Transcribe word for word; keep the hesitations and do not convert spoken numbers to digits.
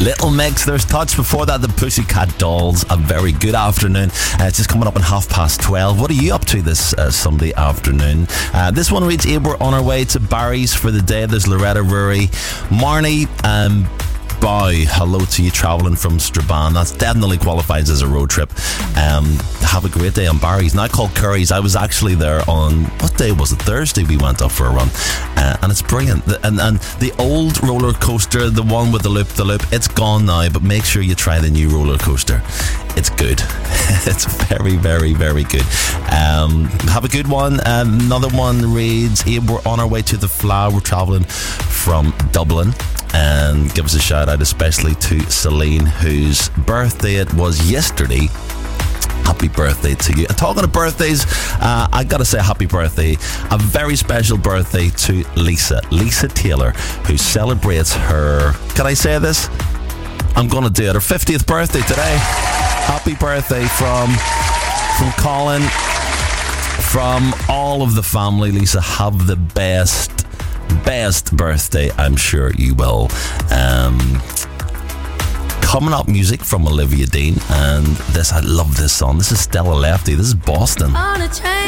Little Mix, there's Touch. Before that, the Pussycat Dolls. A very good afternoon. Uh, it's just coming up in half past twelve. What are you up to this uh, Sunday afternoon? Uh, this one reads, Abe, we're on our way to Barry's for the day. There's Loretta Rory, Marnie, um, Bow. Hello to you travelling from Strabane. That definitely qualifies as a road trip. Um, have a great day on Barry's. Now called Curry's. I was actually there on, what day was it? Thursday we went up for a run. Uh, and it's brilliant. The, and, and the old roller coaster, the one with the loop, the loop, it's gone now, but make sure you try the new roller coaster. It's good. It's very, very, very good. Um, have a good one. Uh, another one reads, Abe, we're on our way to the Flower. We're travelling from Dublin. And give us a shout out especially to Celine, whose birthday it was yesterday. Happy birthday to you. And talking of birthdays, uh, I gotta say happy birthday, a very special birthday to Lisa, Lisa Taylor, who celebrates her, can I say this? I'm gonna do it, her fiftieth birthday today. Happy birthday from, from Colin, from all of the family. Lisa, have the best Best birthday, I'm sure you will. Um, coming up, music from Olivia Dean, and this, I love this song. This is Stella Lefty. This is Boston.